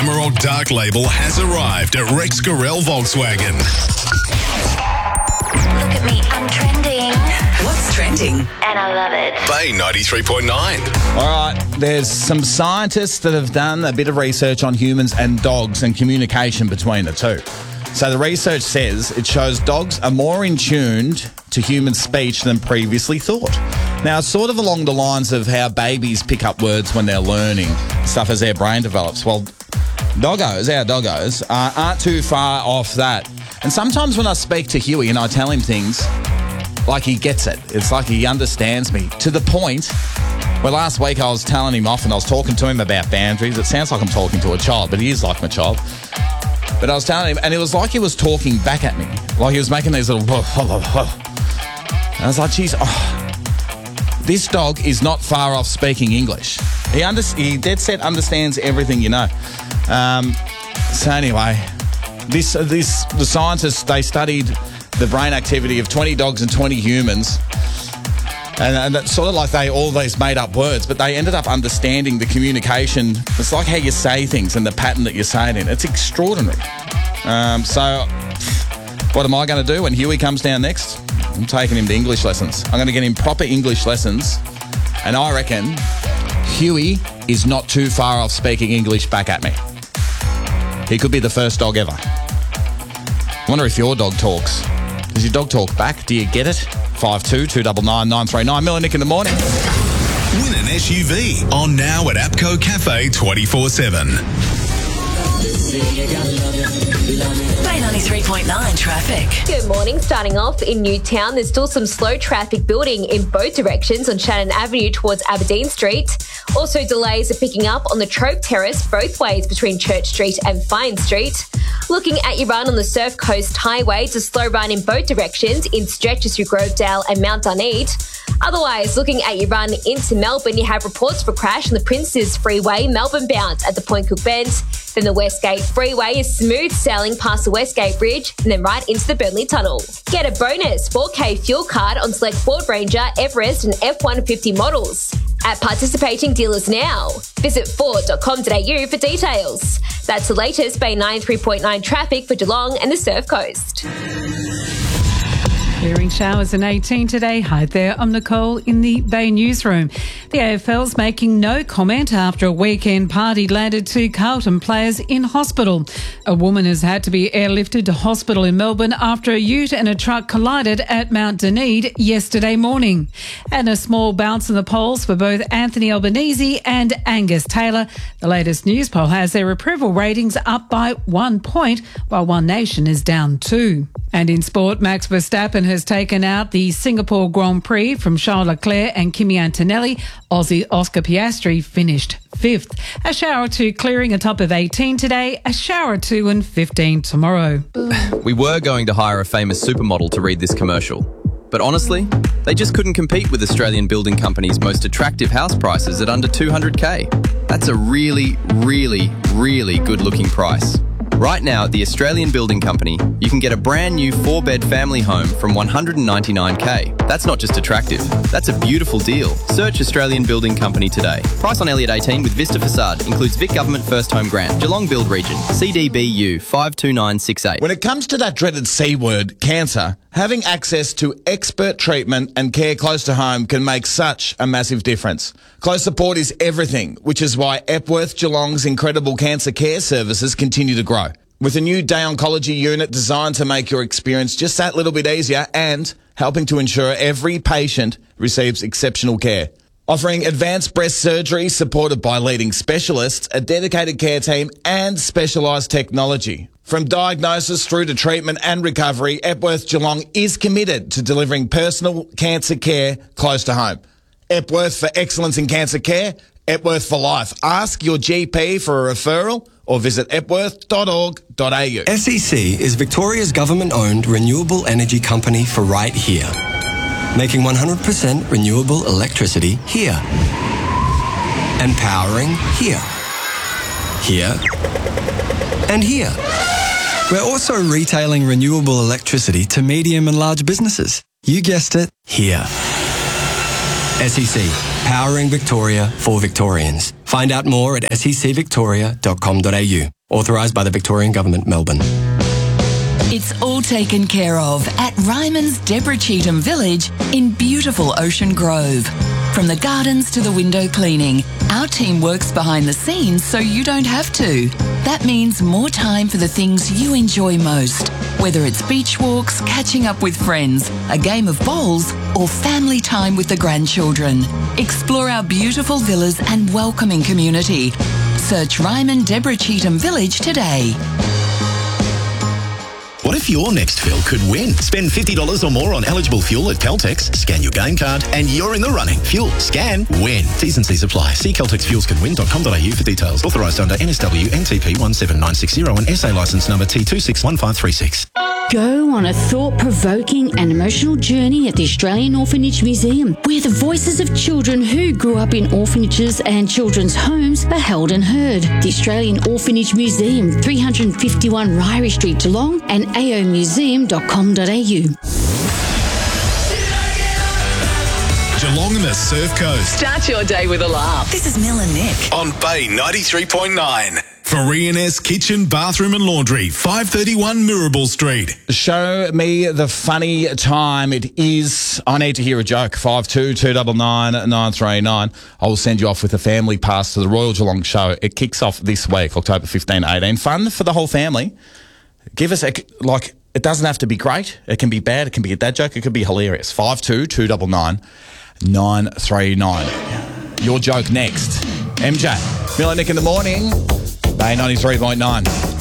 Summer or Dark label has arrived at Rex Gorell Volkswagen. Look at me, I'm trending. What's trending? And I love it. Bay 93.9. All right, there's some scientists that have done a bit of research on humans and dogs and communication between the two. So the research says it shows dogs are more in tune to human speech than previously thought. Now, it's sort of along the lines of how babies pick up words when they're learning stuff as their brain develops. Well, our doggos, aren't too far off that. And sometimes when I speak to Huey and I tell him things, like he gets it. It's like he understands me to the point where last week I was telling him off and I was talking to him about boundaries. It sounds like I'm talking to a child, but he is like my child. But I was telling him, and it was like he was talking back at me. Like he was making these little... And I was like, geez, this dog is not far off speaking English. He dead set understands everything you know. So anyway, the scientists, they studied the brain activity of 20 dogs and 20 humans. And that's sort of like all these made up words, but they ended up understanding the communication. It's like how you say things and the pattern that you say it in. It's extraordinary. So what am I going to do when Huey comes down next? I'm taking him to English lessons. I'm going to get him proper English lessons. And I reckon Huey is not too far off speaking English back at me. He could be the first dog ever. I wonder if your dog talks. Does your dog talk back? Do you get it? 52-299-939. Mill and Nick in the morning. Win an SUV on now at APCO Cafe 24/7. Bay 93.9 traffic. Good morning. Starting off in Newtown, there's still some slow traffic building in both directions on Shannon Avenue towards Aberdeen Street. Also, delays are picking up on the Trope Terrace both ways between Church Street and Fine Street. Looking at your run on the Surf Coast Highway, it's a slow run in both directions in stretches through Grovedale and Mount Dunedin. Otherwise, looking at your run into Melbourne, you have reports for crash on the Princes Freeway, Melbourne bound at the Point Cook Bend. Then the Westgate Freeway is smooth sailing past the Westgate Bridge and then right into the Burnley Tunnel. Get a bonus 4K fuel card on select Ford Ranger, Everest and F-150 models at participating dealers now. Visit ford.com.au for details. That's the latest Bay 93.9 traffic for Geelong and the Surf Coast. Clearing showers in 18 today. Hi there, I'm Nicole in the Bay newsroom. The AFL's making no comment after a weekend party landed 2 Carlton players in hospital. A woman has had to be airlifted to hospital in Melbourne after a ute and a truck collided at Mount Dunedin yesterday morning. And a small bounce in the polls for both Anthony Albanese and Angus Taylor. The latest news poll has their approval ratings up by 1 point, while One Nation is down 2. And in sport, Max Verstappen has taken out the Singapore Grand Prix from Charles Leclerc and Kimi Antonelli. Aussie Oscar Piastri finished 5th. A shower or two clearing a top of 18 today, a shower or two and 15 tomorrow. We were going to hire a famous supermodel to read this commercial. But honestly, they just couldn't compete with Australian building companies' most attractive house prices at under $200K. That's a really, really, really good-looking price. Right now at the Australian Building Company, you can get a brand new 4-bed family home from $199K. That's not just attractive, that's a beautiful deal. Search Australian Building Company today. Price on Elliott 18 with Vista Facade. Includes Vic Government First Home Grant. Geelong Build Region. CDBU 52968. When it comes to that dreaded C word, cancer, having access to expert treatment and care close to home can make such a massive difference. Close support is everything, which is why Epworth Geelong's incredible cancer care services continue to grow. With a new day oncology unit designed to make your experience just that little bit easier and helping to ensure every patient receives exceptional care. Offering advanced breast surgery supported by leading specialists, a dedicated care team and specialised technology. From diagnosis through to treatment and recovery, Epworth Geelong is committed to delivering personal cancer care close to home. Epworth for excellence in cancer care, Epworth for life. Ask your GP for a referral or visit epworth.org.au. SEC is Victoria's government-owned renewable energy company for right here. Making 100% renewable electricity here. And powering here. Here. And here. We're also retailing renewable electricity to medium and large businesses. You guessed it, here. SEC, powering Victoria for Victorians. Find out more at secvictoria.com.au. Authorised by the Victorian Government, Melbourne. It's all taken care of at Ryman's Deborah Cheetham Village in beautiful Ocean Grove. From the gardens to the window cleaning, our team works behind the scenes so you don't have to. That means more time for the things you enjoy most, whether it's beach walks, catching up with friends, a game of bowls, or family time with the grandchildren. Explore our beautiful villas and welcoming community. Search Ryman Deborah Cheetham Village today. What if your next fill could win? Spend $50 or more on eligible fuel at Caltex, scan your game card, and you're in the running. Fuel, scan, win. T's and C's apply. See caltexfuelscanwin.com.au for details. Authorised under NSW NTP 17960 and SA licence number T261536. Go on a thought-provoking and emotional journey at the Australian Orphanage Museum, where the voices of children who grew up in orphanages and children's homes are held and heard. The Australian Orphanage Museum, 351 Ryrie Street, Geelong, and aomuseum.com.au. Geelong and the Surf Coast. Start your day with a laugh. This is Mill and Nick. On Bay 93.9. Farina's Kitchen, Bathroom and Laundry, 531 Mirabel Street. Show me the funny time. It is, I need to hear a joke, 52299939. I will send you off with a family pass to the Royal Geelong show. It kicks off this week, October 15, 18. Fun for the whole family. Give us it doesn't have to be great. It can be bad. It can be a dad joke. It could be hilarious. 52299939. Your joke next. MJ, Mill and Nick in the morning. Bay 93.9.